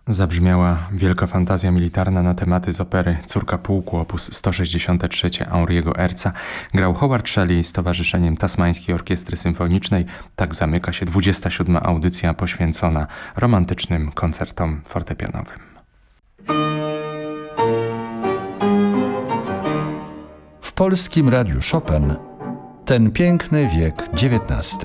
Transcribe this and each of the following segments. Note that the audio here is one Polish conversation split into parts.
Zabrzmiała wielka fantazja militarna na tematy z opery Córka Pułku op. 163 Henry'ego Erca. Grał Howard Shelley z Towarzyszeniem Tasmańskiej Orkiestry Symfonicznej. Tak zamyka się 27. audycja poświęcona romantycznym koncertom fortepianowym. W Polskim Radiu Chopin ten piękny wiek XIX.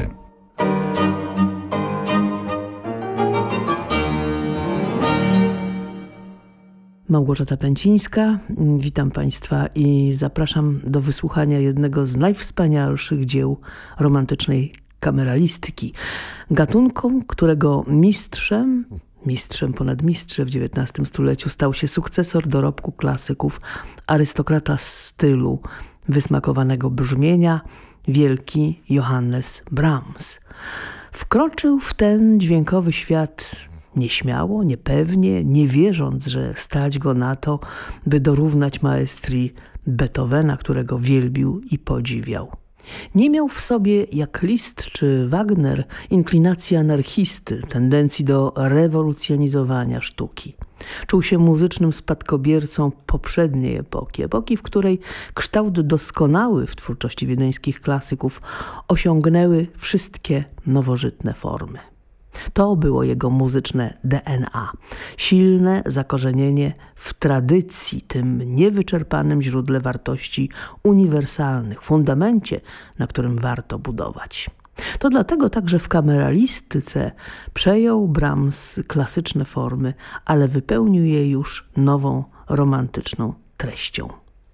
Małgorzata Pęcińska, witam Państwa i zapraszam do wysłuchania jednego z najwspanialszych dzieł romantycznej kameralistyki. Gatunku, którego mistrzem ponad mistrze w XIX stuleciu stał się sukcesor dorobku klasyków, arystokrata stylu, wysmakowanego brzmienia, wielki Johannes Brahms. Wkroczył w ten dźwiękowy świat nieśmiało, niepewnie, nie wierząc, że stać go na to, by dorównać maestrii Beethovena, którego wielbił i podziwiał. Nie miał w sobie, jak Liszt czy Wagner, inklinacji anarchisty, tendencji do rewolucjonizowania sztuki. Czuł się muzycznym spadkobiercą poprzedniej epoki, w której kształt doskonały w twórczości wiedeńskich klasyków osiągnęły wszystkie nowożytne formy. To było jego muzyczne DNA, silne zakorzenienie w tradycji, tym niewyczerpanym źródle wartości uniwersalnych, fundamencie, na którym warto budować. To dlatego także w kameralistyce przejął Brahms klasyczne formy, ale wypełnił je już nową, romantyczną treścią.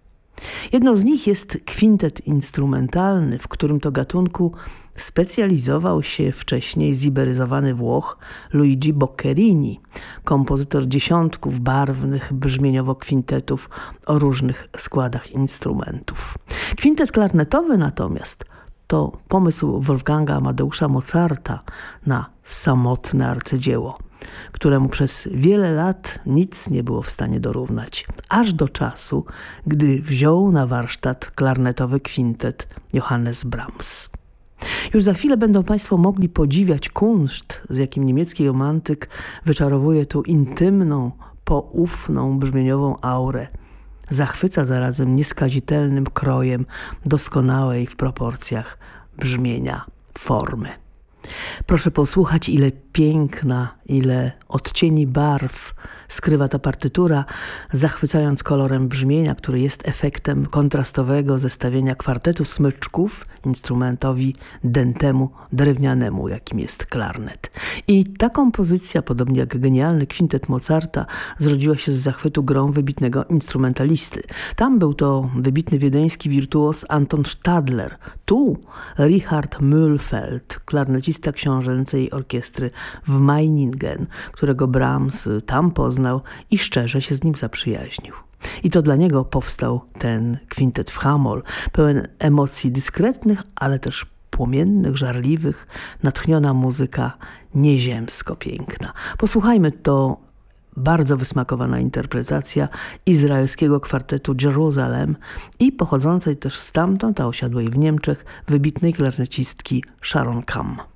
Jedną z nich jest kwintet instrumentalny, w którym to gatunku specjalizował się wcześniej ziberyzowany Włoch Luigi Boccherini, kompozytor dziesiątków barwnych brzmieniowo-kwintetów o różnych składach instrumentów. Kwintet klarnetowy natomiast to pomysł Wolfganga Amadeusza Mozarta na samotne arcydzieło, któremu przez wiele lat nic nie było w stanie dorównać, aż do czasu, gdy wziął na warsztat klarnetowy kwintet Johannes Brahms. Już za chwilę będą Państwo mogli podziwiać kunszt, z jakim niemiecki romantyk wyczarowuje tu intymną, poufną, brzmieniową aurę. Zachwyca zarazem nieskazitelnym krojem doskonałej w proporcjach brzmienia formy. Proszę posłuchać, ile piękna, ile odcieni barw skrywa ta partytura, zachwycając kolorem brzmienia, który jest efektem kontrastowego zestawienia kwartetu smyczków instrumentowi dętemu, drewnianemu, jakim jest klarnet. I ta kompozycja, podobnie jak genialny kwintet Mozarta, zrodziła się z zachwytu grą wybitnego instrumentalisty. Tam był to wybitny wiedeński wirtuos Anton Stadler, tu Richard Mühlfeld, klarnecista książęcej orkiestry w Meiningen, którego Brahms tam poznał i szczerze się z nim zaprzyjaźnił. I to dla niego powstał ten kwintet w H-moll, pełen emocji dyskretnych, ale też płomiennych, żarliwych, natchniona muzyka nieziemsko piękna. Posłuchajmy, to bardzo wysmakowana interpretacja izraelskiego kwartetu Jeruzalem i pochodzącej też stamtąd, a osiadłej w Niemczech, wybitnej klarnecistki Sharon Kamm.